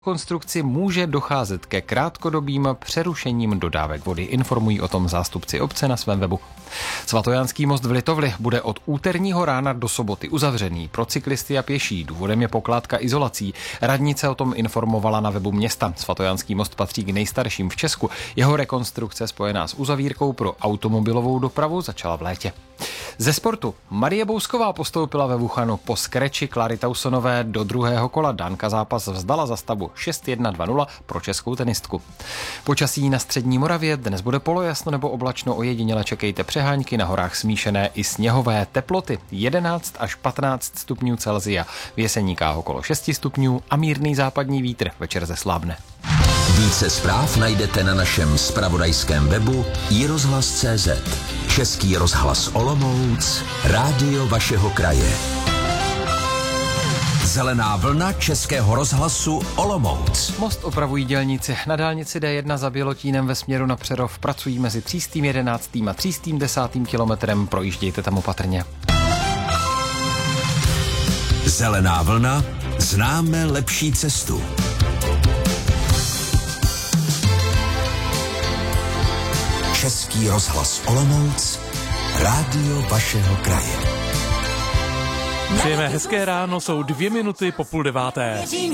konstrukci může docházet ke krátkodobým přerušením dodávek vody. Informují o tom zástupci obce na svém webu. Svatojánský most v Litovli bude od úterního rána do soboty uzavřený pro cyklisty a pěší. Důvodem je pokládka izolací. Radnice o tom informovala na webu města. Svatojánský most patří k nejstarším v Česku. Jeho rekonstrukce spojená s uzavírkou pro automobilovou dopravu začala v létě. Ze sportu. Marie Bousková postoupila ve Wuhanu po skreči Klary Tausonové do druhého kola. Dánka zápas vzdala za stavu 6-1-2-0 pro českou tenistku. Počasí na střední Moravě. Dnes bude polojasno nebo oblačno, ojediněle čekejte přehánky, na horách smíšené i sněhové. Teploty 11 až 15 stupňů Celsia. V Jeseníkách okolo 6 stupňů a mírný západní vítr. Večer zeslábne. Více zpráv najdete na našem zpravodajském webu iRozhlas.cz. Český rozhlas Olomouc, rádio vašeho kraje. Zelená vlna Českého rozhlasu Olomouc. Most opravují dělníci. Na dálnici D1 za Bělotínem ve směru na Přerov pracují mezi 311. a 310. kilometrem. Projíždějte tam opatrně. Zelená vlna, známe lepší cestu. Český rozhlas Olomouc, rádio vašeho kraje. Přejeme hezké ráno, jsou 2 minuty po 8:30.